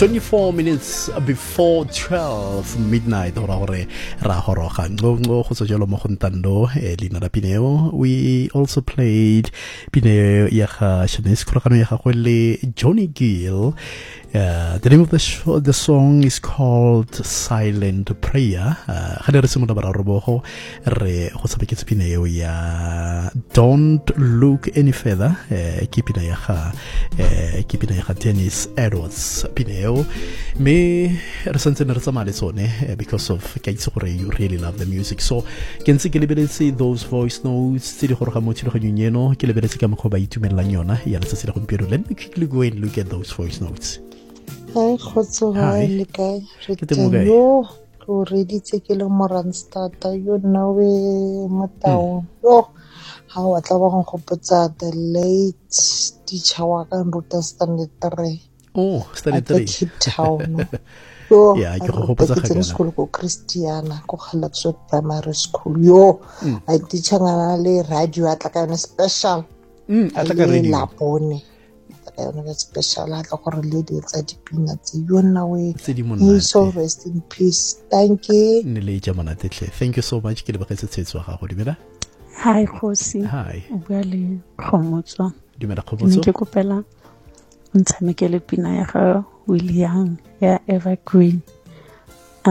24 minutes before 12 midnight ora gore ra horoga ngo go tso jalo mo gontando lina la Pineo. We also played Pineo ya ga Shanice Kuragano ya ga le Johnny Gill. The name of the song is called Silent Prayer. Re simula bara robogo re go sabeketse Pineo ya Don't Look Any Further. Kipina ya ga Dennis Edwards Pineo. Me re sentse re tsamaya le tsone because of ke itse gore you really love the music. So ke ntse ke lebeletse those voice notes tse di gore ga motho le go nyeno ke lebeletse ka mokgwa ba itumelela yona ya letsatsi la gompieno. Let me quickly go and look at those voice notes. Hi, khotso ha le kae? Re teng go reditse ke le Moranstad yo nawe motao yo ha wa tla ba go gopotsa the late teacher wa ka Ruta Standard 3. Oh, Standard 3 Cape Town. Yo yeah, ke go gopotsa ga kana school ko Christiana ko Galaxy Primary School yo I teacher ngana le radio atla ka yona special atla ka radio lapone a special atla gore le di tsa dipina tse yo nna we so rest in peace. Thank you. Ne le jamana tetle. Thank you so much ke le bagetse tsetso ga go dimela. Hi Khosi. Hi. O bua le Khomotso. Dimela Khomotso. Ke kopela ntshamekele pina ya ga William ya Evergreen.